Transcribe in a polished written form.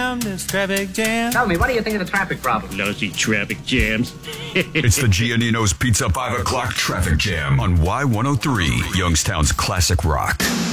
jam, this traffic jam. Tell me, what do you think of the traffic problem? Lousy traffic jams. It's the Giannino's Pizza 5 o'clock traffic jam on Y103, Youngstown's classic rock.